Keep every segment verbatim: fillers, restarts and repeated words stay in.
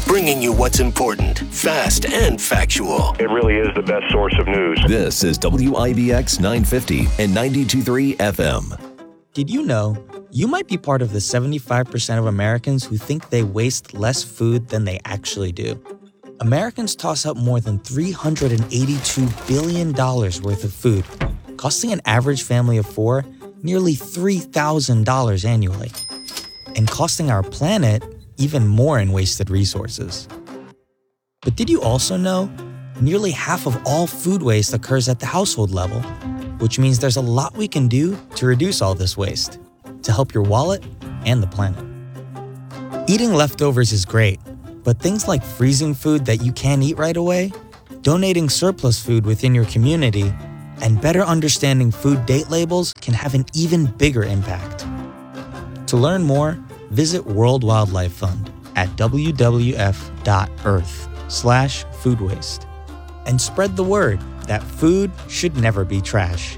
bringing you what's important, fast and factual. It really is the best source of news. This is W I B X nine fifty and ninety-two point three F M. Did you know you might be part of the seventy-five percent of Americans who think they waste less food than they actually do? Americans toss out more than three hundred eighty-two billion dollars worth of food, costing an average family of four nearly three thousand dollars annually, and costing our planet even more in wasted resources. But did you also know nearly half of all food waste occurs at the household level, which means there's a lot we can do to reduce all this waste, to help your wallet and the planet. Eating leftovers is great, but things like freezing food that you can't eat right away, donating surplus food within your community, and better understanding food date labels can have an even bigger impact. To learn more, visit World Wildlife Fund at w w f dot earth slash food waste and spread the word that food should never be trash.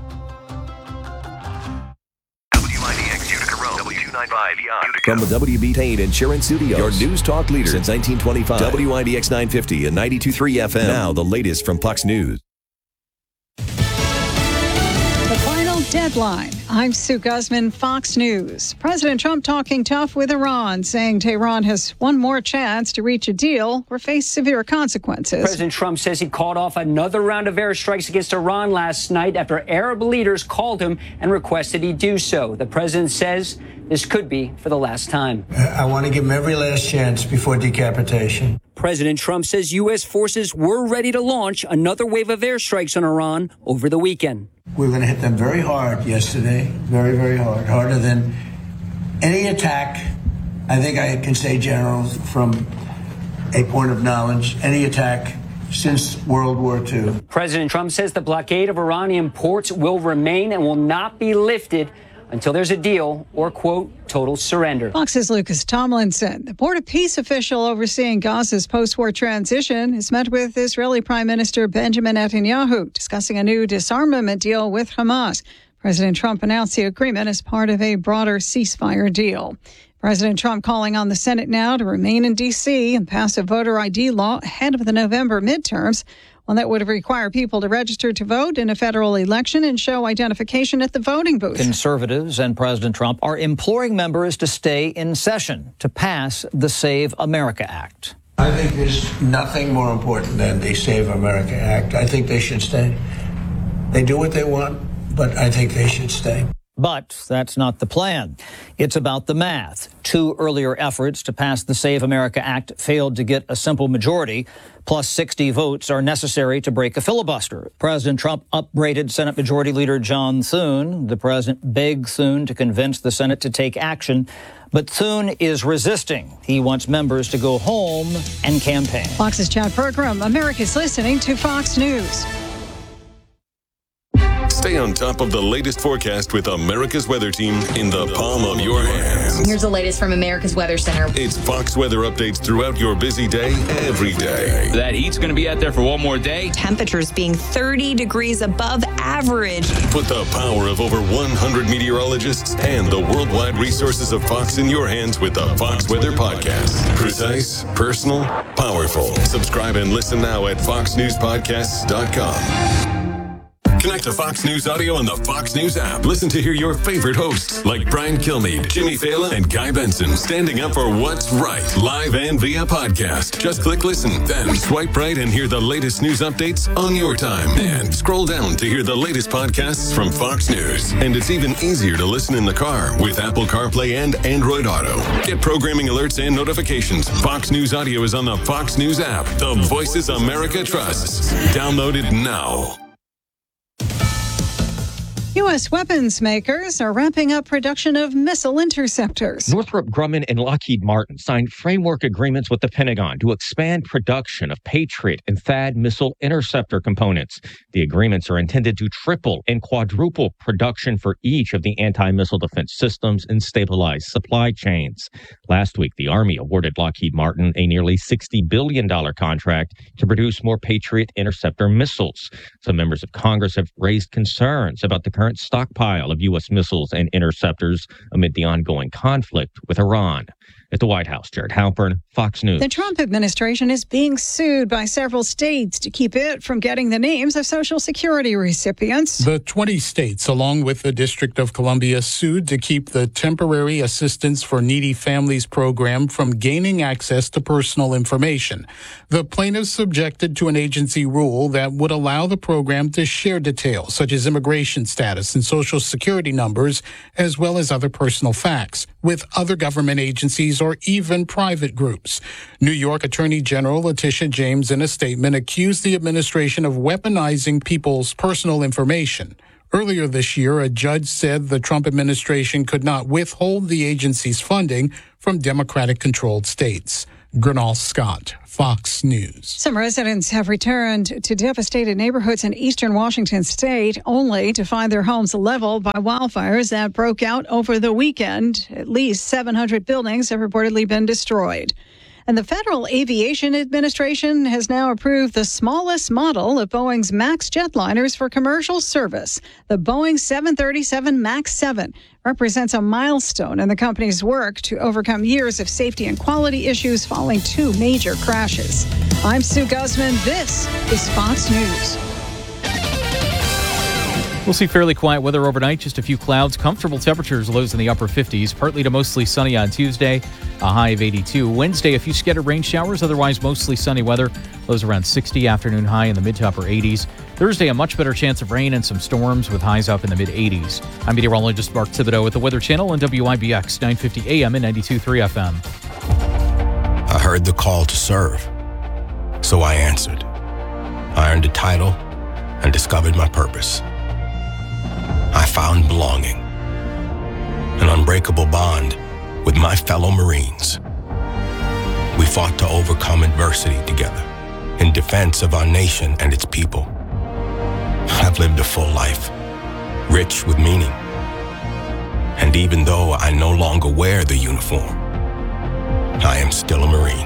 W I D X Utica Road, W two ninety-five Utica. From the W B Tate Insurance Studios, your news talk leader since nineteen twenty-five. W I D X nine fifty and ninety-two point three F M. Now the latest from Fox News. The final deadline. I'm Sue Guzman, Fox News. President Trump talking tough with Iran, saying Tehran has one more chance to reach a deal or face severe consequences. President Trump says he called off another round of airstrikes against Iran last night after Arab leaders called him and requested he do so. The president says this could be for the last time. I want to give him every last chance before decapitation. President Trump says U S forces were ready to launch another wave of airstrikes on Iran over the weekend. We were going to hit them very hard yesterday, very, very hard, harder than any attack. I think I can say, General, from a point of knowledge, any attack since World War Two. President Trump says the blockade of Iranian ports will remain and will not be lifted until there's a deal or, quote, total surrender. Fox's Lucas Tomlinson. The Board of Peace official overseeing Gaza's post-war transition has met with Israeli Prime Minister Benjamin Netanyahu, discussing a new disarmament deal with Hamas. President Trump announced the agreement as part of a broader ceasefire deal. President Trump calling on the Senate now to remain in D C and pass a voter I D law ahead of the November midterms, one that would require people to register to vote in a federal election and show identification at the voting booth. Conservatives and President Trump are imploring members to stay in session to pass the Save America Act. I think there's nothing more important than the Save America Act. I think they should stay. They do what they want, but I think they should stay. But that's not the plan. It's about the math. Two earlier efforts to pass the Save America Act failed to get a simple majority. Plus sixty votes are necessary to break a filibuster. President Trump upbraided Senate Majority Leader John Thune. The president begged Thune to convince the Senate to take action. But Thune is resisting. He wants members to go home and campaign. Fox's Chad Pergram, America's listening to Fox News. Stay on top of the latest forecast with America's Weather Team in the palm of your hands. Here's the latest from America's Weather Center. It's Fox weather updates throughout your busy day, every day. That heat's going to be out there for one more day. Temperatures being thirty degrees above average. Put the power of over one hundred meteorologists and the worldwide resources of Fox in your hands with the Fox Weather Podcast. Precise, personal, powerful. Subscribe and listen now at fox news podcasts dot com. Connect to Fox News Audio on the Fox News app. Listen to hear your favorite hosts like Brian Kilmeade, Jimmy Fallon, and Guy Benson standing up for what's right, live and via podcast. Just click listen, then swipe right and hear the latest news updates on your time. And scroll down to hear the latest podcasts from Fox News. And it's even easier to listen in the car with Apple CarPlay and Android Auto. Get programming alerts and notifications. Fox News Audio is on the Fox News app. The voices America trusts. Download it now. U S weapons makers are ramping up production of missile interceptors. Northrop Grumman and Lockheed Martin signed framework agreements with the Pentagon to expand production of Patriot and THAAD missile interceptor components. The agreements are intended to triple and quadruple production for each of the anti-missile defense systems and stabilize supply chains. Last week, the Army awarded Lockheed Martin a nearly sixty billion dollars contract to produce more Patriot interceptor missiles. Some members of Congress have raised concerns about the current stockpile of U S missiles and interceptors amid the ongoing conflict with Iran. At the White House, Jared Halpern, Fox News. The Trump administration is being sued by several states to keep it from getting the names of Social Security recipients. The twenty states, along with the District of Columbia, sued to keep the Temporary Assistance for Needy Families program from gaining access to personal information. The plaintiffs objected to an agency rule that would allow the program to share details such as immigration status and Social Security numbers, as well as other personal facts, with other government agencies or even private groups. New York Attorney General Letitia James, in a statement, accused the administration of weaponizing people's personal information. Earlier this year, a judge said the Trump administration could not withhold the agency's funding from Democratic-controlled states. Gernal Scott, Fox News. Some residents have returned to devastated neighborhoods in eastern Washington state only to find their homes leveled by wildfires that broke out over the weekend. At least seven hundred buildings have reportedly been destroyed. And the Federal Aviation Administration has now approved the smallest model of Boeing's MAX jetliners for commercial service. The Boeing seven thirty-seven MAX seven represents a milestone in the company's work to overcome years of safety and quality issues following two major crashes. I'm Sue Guzman. This is Fox News. We'll see fairly quiet weather overnight, just a few clouds, comfortable temperatures, lows in the upper fifties, partly to mostly sunny on Tuesday, a high of eighty-two. Wednesday, a few scattered rain showers, otherwise mostly sunny weather, lows around sixty, afternoon high in the mid to upper eighties. Thursday, a much better chance of rain and some storms with highs up in the mid eighties. I'm meteorologist Mark Thibodeau with the Weather Channel on W I B X nine fifty A M and ninety-two point three F M. I heard the call to serve, so I answered. I earned a title and discovered my purpose. I found belonging, an unbreakable bond with my fellow Marines. We fought to overcome adversity together in defense of our nation and its people. I've lived a full life, rich with meaning. And even though I no longer wear the uniform, I am still a Marine.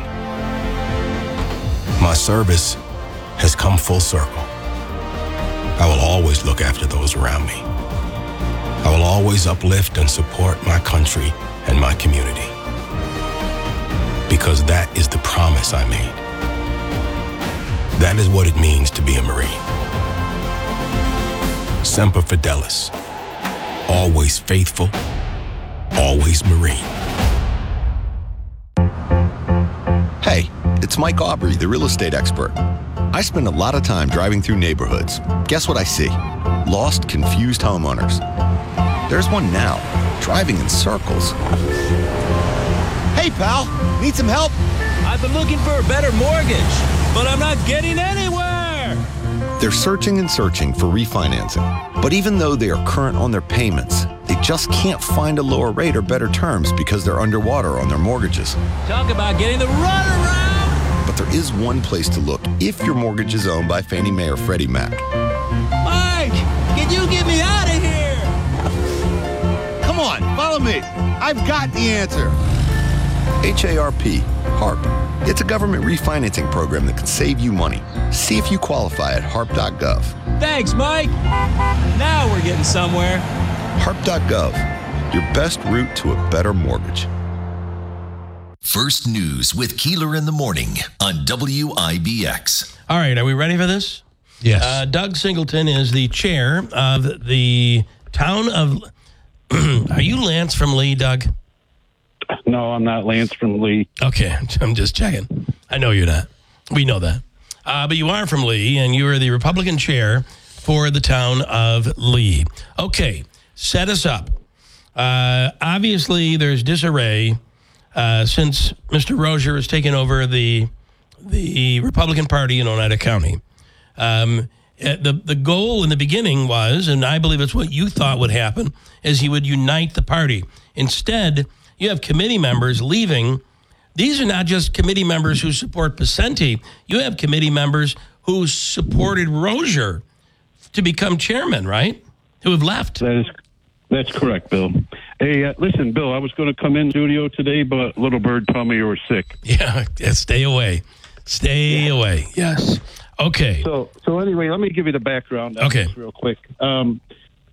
My service has come full circle. I will always look after those around me. I will always uplift and support my country and my community. Because that is the promise I made. That is what it means to be a Marine. Semper Fidelis. Always faithful, always Marine. Hey, it's Mike Aubrey, the real estate expert. I spend a lot of time driving through neighborhoods. Guess what I see? Lost, confused homeowners. There's one now, driving in circles. Hey, pal, need some help? I've been looking for a better mortgage, but I'm not getting anywhere. They're searching and searching for refinancing. But even though they are current on their payments, they just can't find a lower rate or better terms because they're underwater on their mortgages. Talk about getting the runaround. But there is one place to look if your mortgage is owned by Fannie Mae or Freddie Mac. Mike, can you get me out of here? Come on, follow me. I've got the answer. H A R P, HARP. It's a government refinancing program that can save you money. See if you qualify at harp dot gov. Thanks, Mike. Now we're getting somewhere. harp dot gov, your best route to a better mortgage. First News with Keeler in the Morning on W I B X. All right, are we ready for this? Yes. Uh, Doug Singleton is the chair of the town of... Are you Lance from Lee, Doug? No, I'm not Lance from Lee. Okay, I'm just checking. I know you're not. We know that. Uh, but you are from Lee, and you are the Republican chair for the town of Lee. Okay, set us up. Uh, obviously, there's disarray uh, since Mister Rozier has taken over the the Republican Party in Oneida County. Um, the the goal in the beginning was, and I believe it's what you thought would happen, is he would unite the party. Instead, you have committee members leaving. These are not just committee members who support Pacenti. You have committee members who supported Rozier to become chairman, right? Who have left. That is, that's correct, Bill. Hey, uh, listen, Bill, I was going to come in studio today, but Little Bird told me you were sick. Yeah, yeah stay away. Stay yeah. away. Yes. Okay. So, so anyway, let me give you the background on okay. this real quick. Um,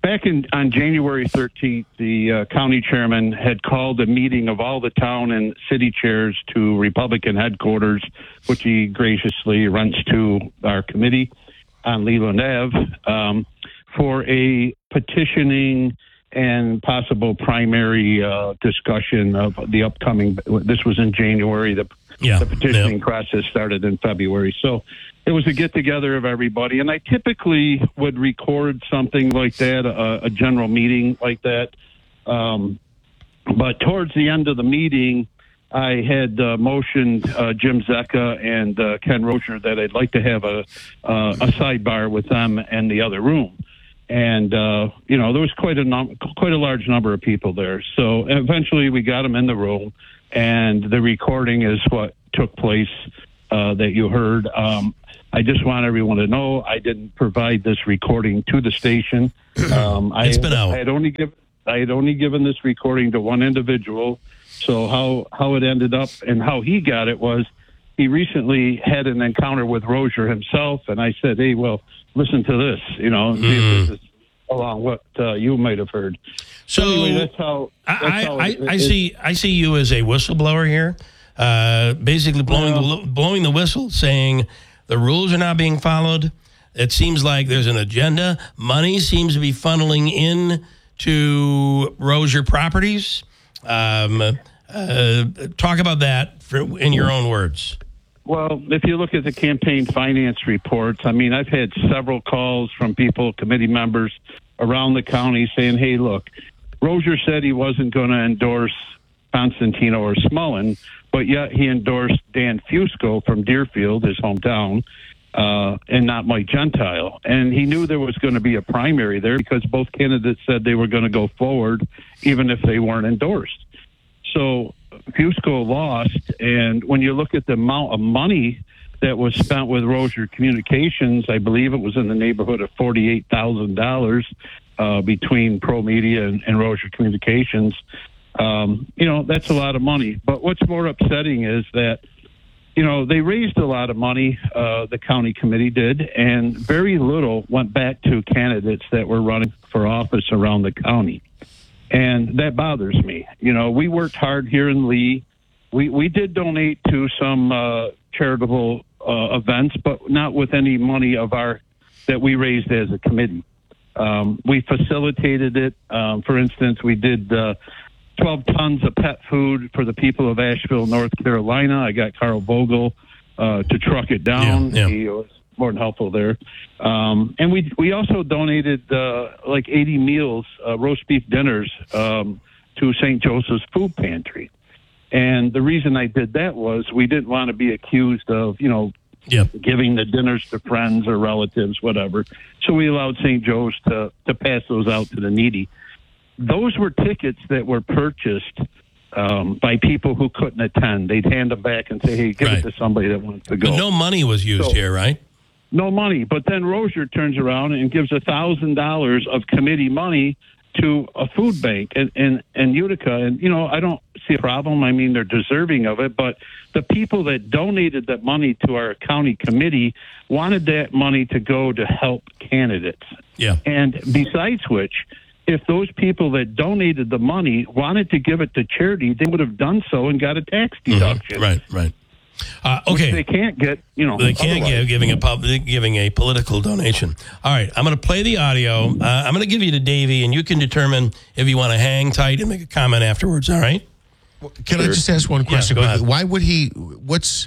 back in on January thirteenth, the uh, county chairman had called a meeting of all the town and city chairs to Republican headquarters, which he graciously rents to our committee on Leland Avenue, um, for a petitioning and possible primary uh, discussion of the upcoming. This was in January. The, yeah, the petitioning yeah. process started in February. So it was a get together of everybody. And I typically would record something like that, a, a general meeting like that. Um, but towards the end of the meeting, I had uh, motioned uh, Jim Zecca and uh, Ken Rozier that I'd like to have a, uh, a sidebar with them in the other room. And, uh, you know, there was quite a num- quite a large number of people there. So eventually we got them in the room, and the recording is what took place uh, that you heard. Um, I just want everyone to know I didn't provide this recording to the station. Um, it's I, been out. I had only given I had only given this recording to one individual. So how, how it ended up and how he got it was he recently had an encounter with Rozier himself, and I said, hey, well, listen to this, you know, see if this is along what uh, you might have heard. So anyway, that's how, that's I, how I, it, I it, see I see you as a whistleblower here, uh, basically blowing well, the blowing the whistle, saying the rules are not being followed. It seems like there's an agenda. Money seems to be funneling in to Rozier Properties. Um, uh, talk about that for, in your own words. Well, if you look at the campaign finance reports, I mean, I've had several calls from people, committee members around the county saying, hey, look, Rozier said he wasn't going to endorse Constantino or Smullen, but yet he endorsed Dan Fusco from Deerfield, his hometown, uh, and not Mike Gentile. And he knew there was going to be a primary there because both candidates said they were going to go forward even if they weren't endorsed. So Fusco lost, and when you look at the amount of money that was spent with Rozier Communications, I believe it was in the neighborhood of forty-eight thousand dollars uh, between Pro Media and, and Rozier Communications. Um, you know, that's a lot of money. But what's more upsetting is that, you know, they raised a lot of money, uh, the county committee did, and very little went back to candidates that were running for office around the county. And that bothers me. You know, we worked hard here in Lee. We we did donate to some uh, charitable uh, events, but not with any money of our that we raised as a committee. Um, we facilitated it. Um, for instance, we did uh, twelve tons of pet food for the people of Asheville, North Carolina. I got Carl Vogel uh, to truck it down. Yeah, yeah. He was more than helpful there. Um, and we we also donated uh, like eighty meals, uh, roast beef dinners um, to Saint Joseph's Food Pantry. And the reason I did that was we didn't want to be accused of, you know, yep. giving the dinners to friends or relatives, whatever. So we allowed Saint Joe's to, to pass those out to the needy. Those were tickets that were purchased um, by people who couldn't attend. They'd hand them back and say, hey, give right. it to somebody that wants to go. But no money was used so, here, right? No money. But then Rozier turns around and gives one thousand dollars of committee money to a food bank in, in, in Utica. And, you know, I don't see a problem. I mean, they're deserving of it. But the people that donated that money to our county committee wanted that money to go to help candidates. Yeah. And besides which, if those people that donated the money wanted to give it to charity, they would have done so and got a tax deduction. Mm-hmm. Right, right. Uh, okay, which they can't get. You know, they can't otherwise. give giving a pub, giving a political donation. All right, I'm going to play the audio. Uh, I'm going to give you to Davey, and you can determine if you want to hang tight and make a comment afterwards. All right. Can sure. I just ask one question? Yeah, go ahead. Why would he? What's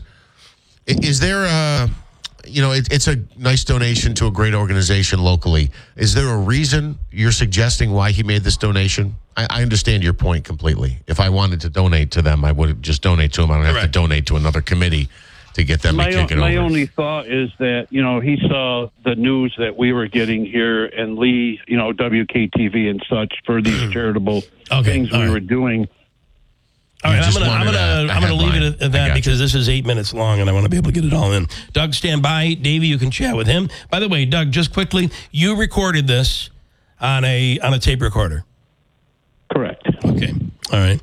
is there a? You know, it, it's a nice donation to a great organization locally. Is there a reason you're suggesting why he made this donation? I, I understand your point completely. If I wanted to donate to them, I would just donate to them. I don't have Correct. to donate to another committee to get them my to kick it my over. My only thought is that, you know, he saw the news that we were getting here and Lee, you know, W K T V and such for these charitable okay. things All we right. were doing. All right, I'm gonna I'm gonna I'm gonna leave it at that because this is eight minutes long and I want to be able to get it all in. Doug, stand by. Davey, you can chat with him. By the way, Doug, just quickly, you recorded this on a on a tape recorder. Correct. Okay. All right.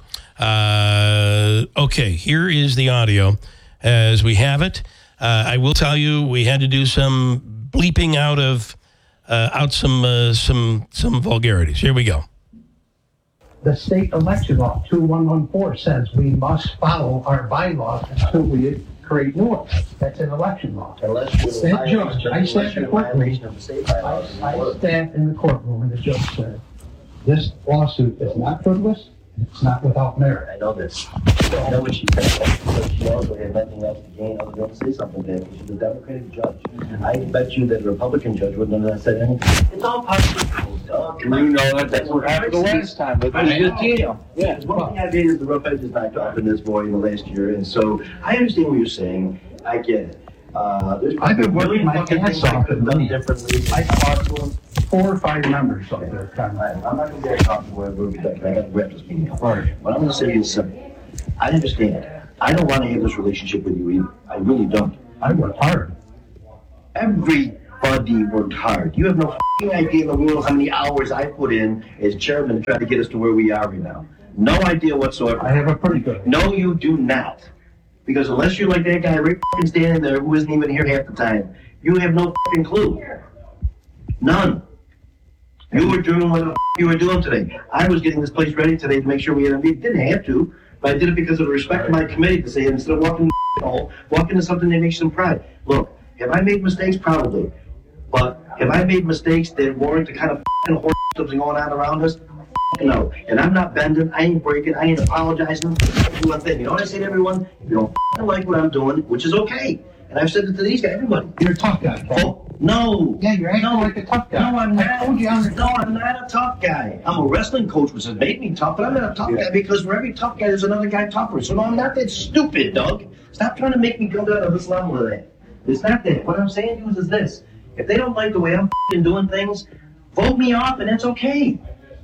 Uh, okay. Here is the audio as we have it. Uh, I will tell you, we had to do some bleeping out of uh, out some uh, some some vulgarities. Here we go. The state election law two one one four says we must follow our bylaws until we create new ones. That's an election law. Unless that judge, I sat in the courtroom. I, I sat in the courtroom, and the judge said, "This lawsuit is not frivolous. It's not without merit." I know this. I know what she said. But she also had nothing else to gain other than to say something there. She's a Democratic judge. I bet you that a Republican judge wouldn't have said anything. It's all possible. You know that that's what happened the last time. But I know. Yeah. One thing I did is the rough edges knocked off in this boy in the last year, and so I understand what you're saying. I get it. Uh, there's I've been working my ass off and done differently. I talked to four or five members of their Congress. I'm not going to get comfortable with we're I got to wrap this meeting up. What I'm going to say is simple. I understand. I don't want to have this relationship with you either. I really don't. I worked hard. Everybody worked hard. You have no f***ing idea in the world how many hours I put in as chairman to try to get us to where we are right now. No idea whatsoever. I have a pretty good. No, you do not. Because unless you're like that guy right f***ing standing there who isn't even here half the time, you have no f***ing clue. None. You were doing what the f*** you were doing today. I was getting this place ready today to make sure we had a meeting. Didn't have to, but I did it because of the respect of my committee to say, instead of walking the hole, walk into something that makes them pride. Look, have I made mistakes? Probably. But have I made mistakes that warrant the kind of f***ing horse that's going on around us? No. And I'm not bending. I ain't breaking. I ain't apologizing. Do one thing. You know what I say to everyone? If you don't f***ing like what I'm doing, which is okay. And I've said it to these guys, everybody. You're a tough guy. Oh, no. Yeah, you're acting no, like a tough guy. No, I'm not. I told you I'm no, I'm not a tough guy. I'm a wrestling coach, which has made me tough, but I'm not a tough yeah. guy because for every tough guy, there's another guy tougher. So no, I'm not that stupid, Doug. Stop trying to make me go down to this level of that. It's not that. What I'm saying to you is this. If they don't like the way I'm f***ing doing things, vote me off, and that's okay.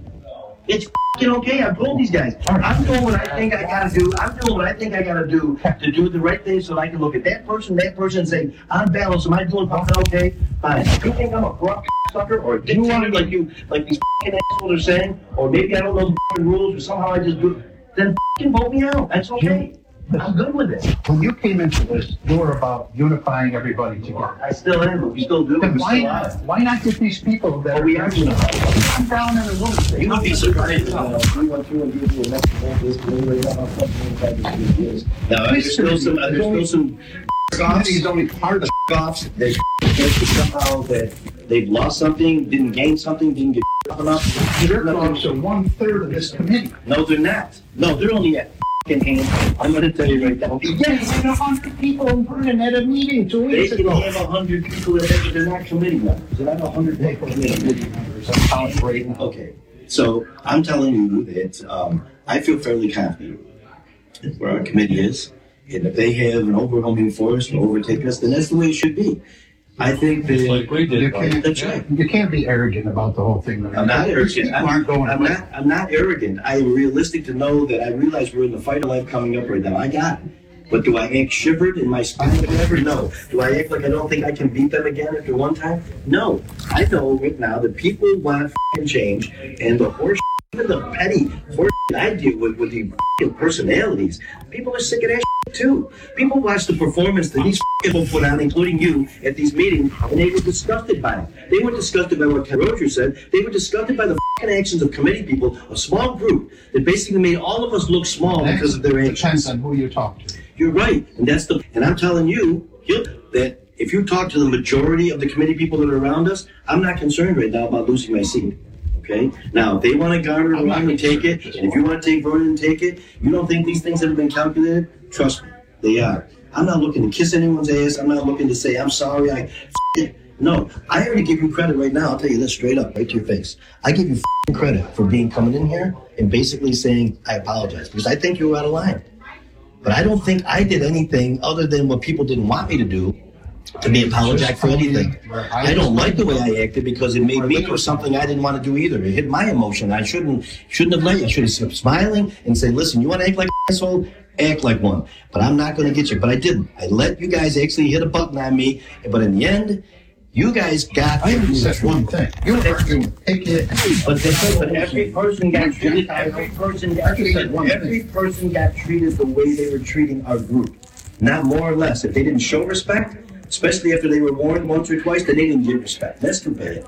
It's f***ing okay. I've told these guys. I'm doing what I think I gotta do. I'm doing what I think I gotta do to do the right thing so that I can look at that person, that person, and say, on balance, am I doing something okay? Fine. If you think I'm a corrupt sucker or a dictator like you, like these f***ing assholes are saying, or maybe I don't know the f***ing rules, or somehow I just do it, then f***ing vote me out. That's okay. I'm good with it. When you came into this, you were about unifying everybody together. I still am, but we still do. Then why not? Why not get these people that well, we are unifying? I'm down in the room. You would be surprised. Uh, we went through and gave you a next one. This committee right now, something years. Now, there's still some. Uh, there's still some. Offs. He's only part of the offs. They somehow that they've lost something, didn't gain something, didn't get enough. They're offs are one third of this committee. No, they're not. No, they're only at. Hand. I'm going to tell you right now. Yeah, you had a hundred people in Vernon at a meeting two weeks ago. They can have a hundred people that are, they're not committee members. They're not a hundred people committee members. I'm telling you right now. Okay, so I'm telling you that um, I feel fairly confident where our committee is, and if they have an overwhelming force to overtake us, then that's the way it should be. I think that like we did. You can't, that's right. You can't be arrogant about the whole thing. I'm not arrogant. I'm, aren't going I'm not. I'm not arrogant. I am realistic to know that I realize we're in the fight of life coming up right now. I got it. But do I act shivered in my spine? Whatever? No. Do I act like I don't think I can beat them again after one time? No. I know right now that people want f***ing change, and the horse, even the petty horse I deal with, with the f***ing personalities, people are sick of that shit too. People watch the performance that these people put on, including you, at these meetings, and they were disgusted by it. They were disgusted by what Ken Roger said. They were disgusted by the f***ing actions of committee people, a small group that basically made all of us look small that because of their actions. Depends on who you talk to. You're right, and that's the. And I'm telling you, that if you talk to the majority of the committee people that are around us, I'm not concerned right now about losing my seat. Okay. Now, if they want to garner it around and take it, and if you want to take Vernon and take it, you don't think these things have been calculated? Trust me, they are. I'm not looking to kiss anyone's ass. I'm not looking to say I'm sorry. I f- it. No, I already give you credit right now. I'll tell you this straight up, right to your face. I give you f- credit for being coming in here and basically saying I apologize because I think you were out of line. But I don't think I did anything other than what people didn't want me to do to be apologetic for anything. I don't like the way I acted because it made me do something I didn't want to do either. It hit my emotion. I shouldn't shouldn't have let you. I should have kept smiling and say, listen, you want to act like an asshole? Act like one. But I'm not going to get you. But I didn't. I let you guys actually hit a button on me. But in the end, you guys got... I only said one thing. You were arguing, take it. But, they, but every person got treated... Every person got treated... Every person got treated the way they were treating our group. Not more or less. If they didn't show respect... Especially after they were warned once or twice, then they didn't get respect. That's too bad.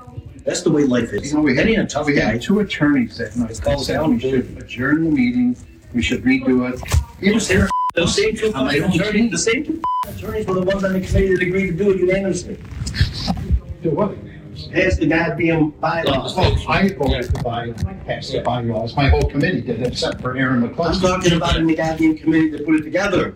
That's the way life is. You know, we had, Any a tough we guy. had two attorneys that night that said we should adjourn the meeting, we should redo it. It was there. The same two On my own attorneys, team. the same two attorneys were the ones on the committee that agreed to do it unanimously. Do what? Pass the goddamn bylaws. Oh, I voted to buy, pass the bylaws. My whole committee did, except for Aaron I'm McCluskey. talking about in the goddamn committee that put it together.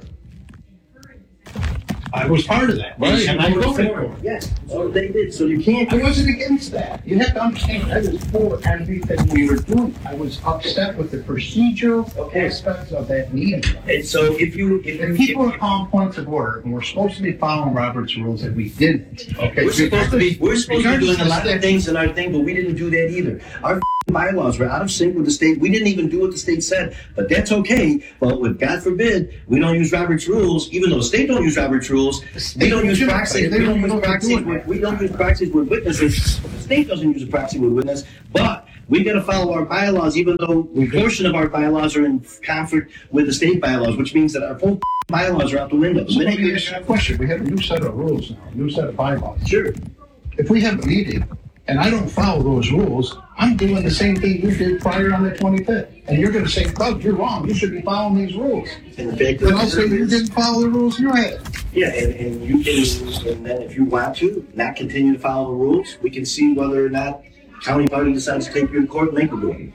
I was part of that. Right. And I voted for it. Yes, so they did. So you can't. I wasn't against that. You have to understand, I was for everything we were doing. I was upset with the procedural Okay. aspects of that meeting. And so if you, if If you, people are calling points of order, and we're supposed to be following Robert's rules, and we didn't, okay? we're supposed to be, we're supposed to be doing a lot of Regardless things in our thing, but we didn't do that either. Our bylaws were out of sync with the state. We didn't even do what the state said, but that's okay. But with God forbid, we don't use Robert's rules, even though the state don't use Robert's rules. We don't use proxies. We don't use proxies. with- We don't use proxies with witnesses. The state doesn't use a proxy with witness, but we got to follow our bylaws, even though a portion of our bylaws are in conflict with the state bylaws, which means that our whole bylaws are out the window. The So minute let me you- ask you a question. We have a new set of rules now, a new set of bylaws. Sure. If we have a meeting and I don't follow those rules, I'm doing the same thing you did prior on the twenty-fifth. And you're gonna say, Doug, you're wrong. You should be following these rules. And the fact of And I'll the say matter you is- didn't follow the rules you had. Yeah, and, and you can, and then if you want to, not continue to follow the rules, we can see whether or not county party decides to take you to court and make you do it.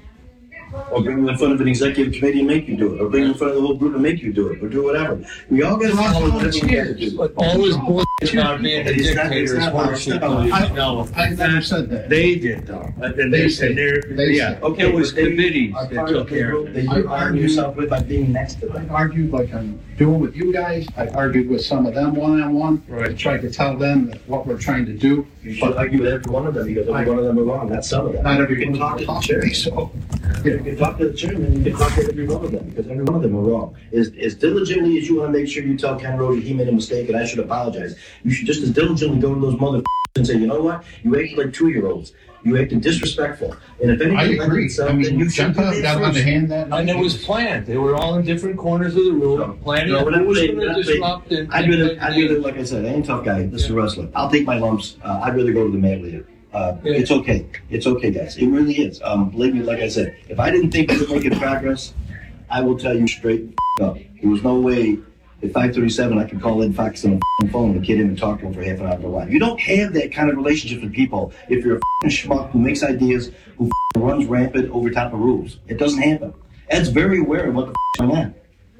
Or bring you in front of an executive committee and make you do it. Or bring you in front of the whole group and make you do it. Or do whatever. We all gotta follow whatever we gotta do. But all this bullshit about being a It's not- dictator it's is not- it's horseshit. not- I, No, I never said that. they did though. And They they said- said they're, they yeah, said- okay, it was but they committees are that part took of the care group of that it. you arm yourself with by being next to I them. argued like I'm doing with you guys. I argued with some of them one-on-one. I Right. tried to tell them that what we're trying to do. You should argue with every one of them because every one of them are wrong, not some of them. Not every You can one talk of to them the talk to chair. me, so. You can talk to the chairman, you can talk to every one of them, because every one of them are wrong. As, as diligently as you want to make sure you tell Ken Roger he made a mistake and I should apologize, you should just as diligently go to those mother and say, you know what? You acted like two-year-olds. You acted disrespectful. And if I anything like agree. itself, I then mean, you should do Gentile got on that the first. hand that night. And it was planned. They were all in different corners of the room, planning No, who we're not was saying- going we're to not saying- disrupt and. I'd things rather, like I'd that. rather, like I said, I ain't a tough guy. This is a wrestler. I'll take my lumps. Uh, I'd rather go to the mat leader. Uh, Yeah. It's okay. It's okay, guys. It really is. Um, believe me, like I said, if I didn't think we were making progress, I will tell you straight up. There was no way at five thirty-seven I could call Ed Fox on the phone and get him and talk to him for half an hour to why. You don't have that kind of relationship with people if you're a schmuck who makes ideas, who runs rampant over top of rules. It doesn't happen. Ed's very aware of what the going on.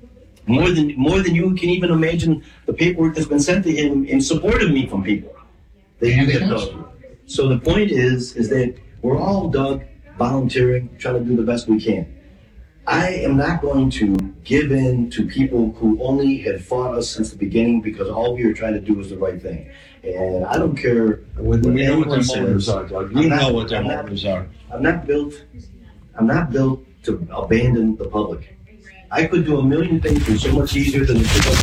More than more than you can even imagine the paperwork that's been sent to him in support of me from people. That you get those. So the point is, is that we're all, Doug, volunteering, trying to do the best we can. I am not going to give in to people who only have fought us since the beginning because all we are trying to do is the right thing. And I don't care what We know what anyone their motives says. are, Doug. I'm You not- know what their I'm not- motives are. I'm not built. I'm not built to abandon the public. I could do a million things and so much easier than the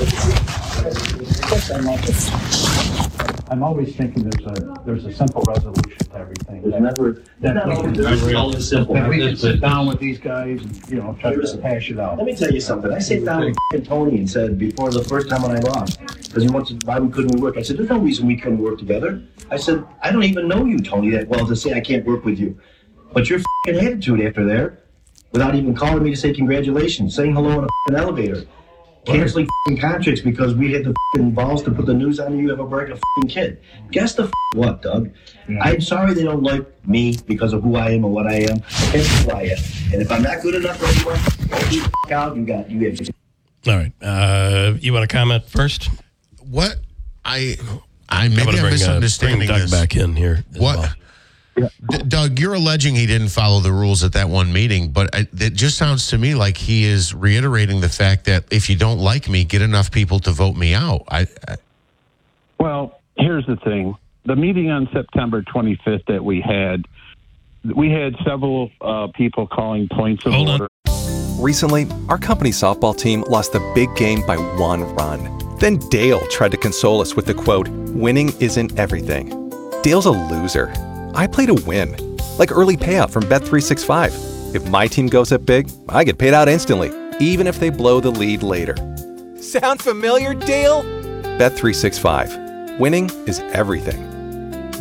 I'm always thinking there's a, there's a simple resolution to everything. There's never, That not we always, can- there's always simple. That we can There's- sit down with these guys and, you know, try There to isn't. hash it out. Let me tell you something. I sat down with f***ing Tony and said before the first time when I lost, because he wanted why we couldn't we work. I said, there's no reason we couldn't work together. I said, I don't even know you, Tony, that well to say I can't work with you. But your f***ing attitude after there, without even calling me to say congratulations, saying hello in a f***ing elevator, canceling f***ing contracts because we had the f***ing balls to put the news on you have a break a f***ing kid. Guess the f*** what, Doug? I'm sorry they don't like me because of who I am and what I am. That's who I am. And if I'm not good enough for anyone, get the f*** out. You got you have. All right. Uh, you want to comment first? What I I maybe I'm gonna I'm bring, uh, misunderstanding bring Doug this. back in here. as What? well. D- Doug, you're alleging he didn't follow the rules at that one meeting, but I, it just sounds to me like he is reiterating the fact that if you don't like me, get enough people to vote me out. I, I Well, here's the thing. The meeting on September twenty-fifth that we had, we had several uh, people calling points of Hold on. order. Recently, our company softball team lost the big game by one run. Then Dale tried to console us with the quote, "Winning isn't everything." Dale's a loser. I play to win. Like early payout from Bet three sixty-five. If my team goes up big, I get paid out instantly, even if they blow the lead later. Sound familiar, Dale? Bet three sixty-five. Winning is everything.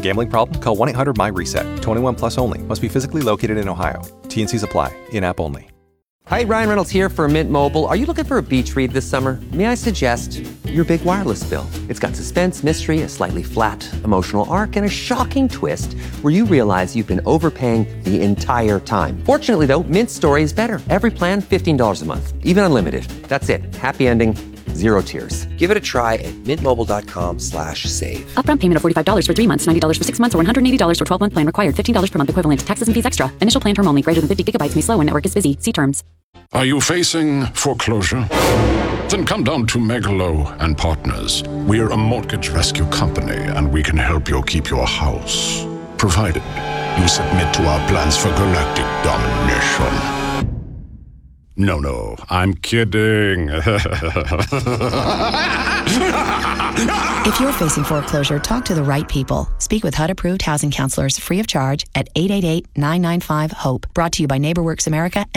Gambling problem? Call one eight hundred my reset. twenty-one plus only. Must be physically located in Ohio. T N Cs apply. In-app only. Hi, Ryan Reynolds here for Mint Mobile. Are you looking for a beach read this summer? May I suggest your big wireless bill? It's got suspense, mystery, a slightly flat emotional arc, and a shocking twist where you realize you've been overpaying the entire time. Fortunately, though, Mint's story is better. Every plan, fifteen dollars a month. Even unlimited. That's it. Happy ending. Zero tears. Give it a try at mintmobile.com slash save. Upfront payment of forty-five dollars for three months, ninety dollars for six months, or one hundred eighty dollars for twelve-month plan required. fifteen dollars per month equivalent. Taxes and fees extra. Initial plan term only. Greater than fifty gigabytes may slow when network is busy. See terms. Are you facing foreclosure? Then come down to Megalo and Partners. We're a mortgage rescue company, and we can help you keep your house, provided you submit to our plans for galactic domination. No, no, I'm kidding. If you're facing foreclosure, talk to the right people. Speak with H U D-approved housing counselors free of charge at eight eight eight, nine nine five, HOPE. Brought to you by NeighborWorks America